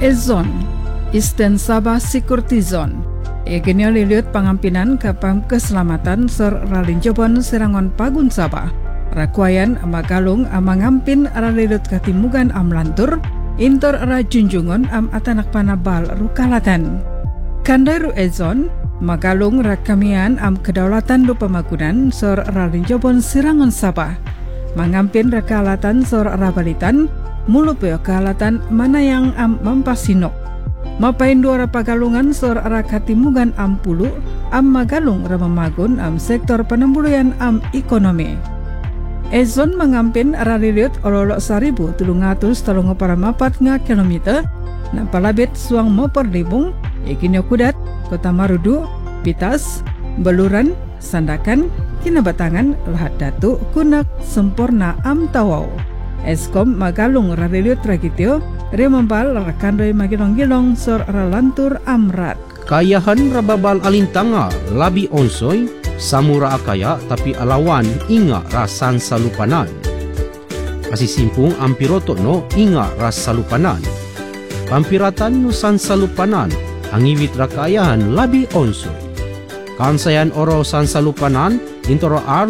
Ezon, Eastern Sabah Security Zone. Egenyo liliut pangampinan kapam keselamatan ser ralinjobon serangon pagun Sabah. Rakuayan magalung amangampin ralilut katimugan amlantur, intor rajunjungon atanak panabal rukalatan. Kandairu Ezon, magalung rakamian kedaulatan lupa magunan ser ralinjobon serangon Sabah. Mangampin rakalatan sor rabalitan, mulupeo kalatan mana yang mampasinok. Mapain dua pagalungan sor rakatimugan pulu, magalung ramamagun sektor penembuluyan ekonomi. Ezon mengampin raliliut ololok 1.334 kilometer, nampalabit suang moperlibung, ikinyo kudat, kota Marudu, Pitas, Beluran, Sandakan, Kinabatangan, Lahat Datu, Kunak, Sempurna, Tawau. Eskom magalung raliliut ragitio, remambal rakandoy magilong-gilong sor ralantur amrat. Kayahan rababal alintanga, labi onsoy, samura akaya tapi alawan inga rasan salupanan. Kasisimpung ampiroto no inga ras salupanan. Pampiratan nusan salupanan, angiwit rakayahan labi onsoy. Kansayan oro san salupanan, intoro